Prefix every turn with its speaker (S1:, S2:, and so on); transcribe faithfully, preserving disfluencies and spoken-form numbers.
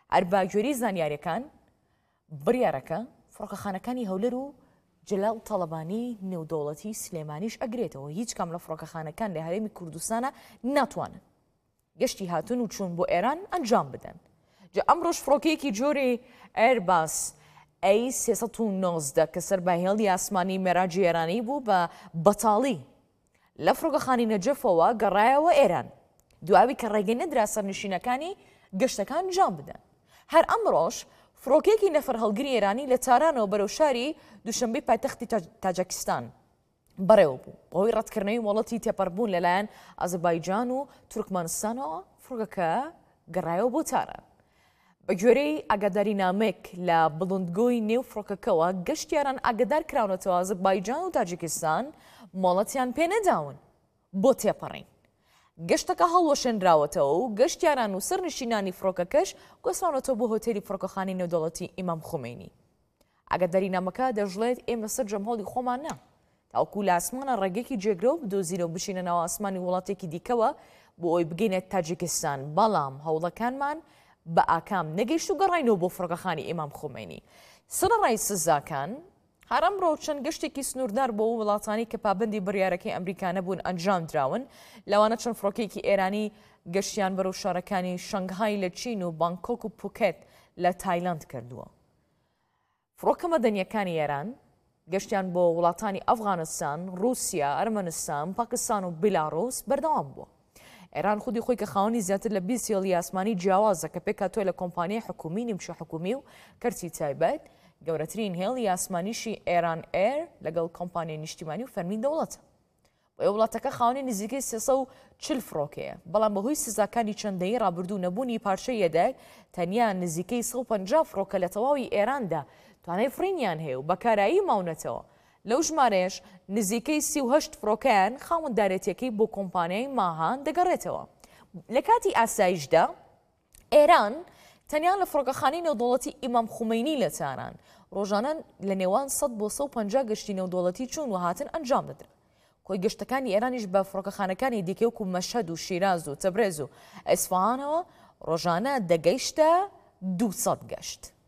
S1: هەرباگوێری زانیاریەکان بڕیارەکە فڕۆکەخانەکانی هەولەر و جەلال تەڵەبانی نێودەوڵەتی سلێمانیش ئەگرێتەوە. هیچ کام لە فڕۆکەخانەکان لە هەرێمی کوردستانە ناتوانن گەشتی هاتون و چوون بۆ ئێران ئەنجام بدەن. جا ئەمڕۆژ فڕۆکەیەکی جۆرێ ئێرباس ئەی سێسەد و نۆزدە کە سەرباهێڵی ئاسمانی مێراجی ئێرانی بوو بە بەتاڵی لە فڕۆکەخانی نەجەفەوە گەڕایەوە ئێران دواوی کە ڕێگەی نەدرا سەرنشینەکانی گەشتەکان ئەنجام بدەن. هەر ئەمڕۆژ فڕۆکەیەکی نەفەر هەڵگری ئێرانی لە تارانەوە بەرەو شاری دووشەمبەی پایتەختی تاجیکستان بەڕێوە بوو بەهۆی ڕەتکردنەوەی وڵەتی تێپەڕبوون لەلایەن ئازەربایجان و تورکمانستانەوە. فڕۆکەکە گەڕایەوە بۆ تاران بە گوێرەی ئاگاداری نامێک لە بڵندگۆی نێو فڕۆکەکەەوە گەشتیاران ئاگدار کراونەتەوە ئازەربایجان و تاجیکستان مۆڵەتیان پێ نەداون بۆ تێپەڕین. گەشتەکە هەڵوەشێنراوەتەوە و گەشتیاران و سەرنشینانی فڕۆکەکەش گۆسراونەتەوە بۆ هۆتێلی فڕۆکەخانی نێودەوڵەتی ئیمام خومینی. ئاگاداری نامەکە دەژڵێت ئێمە سەر جەمهۆڵی خۆمان نا تاوکو لە ئاسمانە ڕێگەکی جێگرە و بدۆزینە و بشینە ناو ئاسمانی وڵاتێکی دیکەوە بۆ ئەوی بگەینە تاجیکستان، بەڵام هەوڵەکانمان بە ئاکام نەگەیشت و گەڕاینەوە بۆ فڕۆکەخانی ئیمام خومینی. سەرەڕای سزاکان هەر ئەمڕۆ چەند گەشتێکی سنووردار بۆ وڵاتانی کە پابەندی بڕیارەکەی ئەمریکا نەبوون ئەنجام دراون. لەوانە چەند فڕۆکێکی ئێرانی گەشتیان بەرەو شارەکانی شەنگهای لە چین و بانکۆک و پوکێت لە تایلاند کردووە. فڕۆکە مەدەنیەکانی ئێران گەشتیان بۆ وڵاتانی ئەفغانستان، رووسیا، ئەرمەنستان، پاکستان و بیلاڕۆس بەردەوام بووە. ئێران خودی خۆی کە خاوەنی زیاتر لە بیست هێڵی ئاسمانی جیاوازە کە پێک هاتووە لە کۆمپانیای حکومی، نیمچە حکومی و کەرتی تایبەت. گەورەترین هێڵی ئاسمانیشی ئێران ئێر لەگەڵ کۆمپانیای نیشتیمانی و فەرمی دەوڵەتە. بۆ وڵاتەکە خاوەنی نزیکەی سێسەد و چل فڕۆکەیە، بەڵام بەهۆی سزاکانی چەندەیی ڕابردوو نەبوونی پارچەی یەدەک تەنیا نزیکەی سەد و پەنجا فڕۆکە لە تەواوی ئێراندا توانای فرینیان هەیە و بەکارایی ماونەتەوە. لەو ژمارەیەش نزیکەی سی و هەشت فڕۆکەیان خاوەنددارێتیەکەی بۆ کۆمپانیای ماهان دەگەڕێتەوە. لە کاتی ئاسایشدا ئێران تەنیا لە فڕۆکەخانەی نێودەوڵەتی ئیمام خومینی لە تاران ڕۆژانە لە نێوان سەد بۆ سەد و پەنجا گەشتی نێودەوڵەتی چوون و هاتن ئەنجام دەدرا. کۆی گەشتەکانی ئێرانیش بە فڕۆکەخانەکانی دیکە وەکو مەشهەد و شیراز و تەبرێز و ئەسفەهانەوە ڕۆژانە دەگەیشتە دووسەد گەشت.